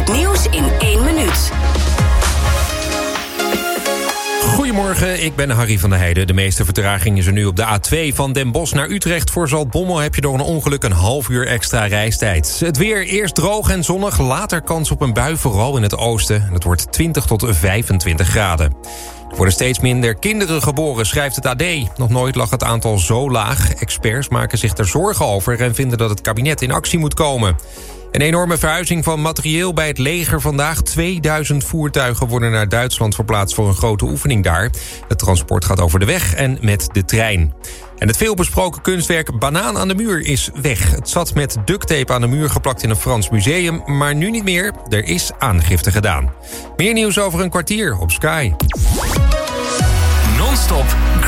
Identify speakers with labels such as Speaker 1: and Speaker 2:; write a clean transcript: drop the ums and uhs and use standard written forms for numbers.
Speaker 1: Het nieuws in 1 minuut.
Speaker 2: Goedemorgen, ik ben Harry van der Heijden. De meeste vertraging is er nu op de A2 van Den Bosch naar Utrecht. Voor Zaltbommel heb je door een ongeluk een half uur extra reistijd. Het weer eerst droog en zonnig, later kans op een bui, vooral in het oosten. En het wordt 20 tot 25 graden. Er worden steeds minder kinderen geboren, schrijft het AD. Nog nooit lag het aantal zo laag. Experts maken zich er zorgen over en vinden dat het kabinet in actie moet komen. Een enorme verhuizing van materieel bij het leger vandaag. 2000 voertuigen worden naar Duitsland verplaatst voor een grote oefening daar. Het transport gaat over de weg en met de trein. En het veelbesproken kunstwerk Banaan aan de muur is weg. Het zat met ducttape aan de muur geplakt in een Frans museum, maar nu niet meer. Er is aangifte gedaan. Meer nieuws over een kwartier op Sky.
Speaker 3: Non-stop